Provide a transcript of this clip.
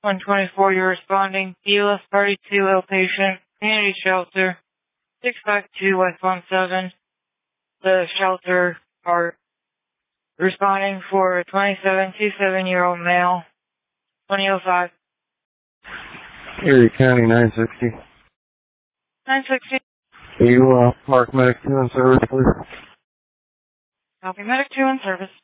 124, you're responding. ELS 32, outpatient, community shelter, 652 West 17. The shelter are responding for a 27-year-old male, 2005. Erie County 960. 960. Can you mark Medic 2 in service, please? Copy, Medic 2 in service.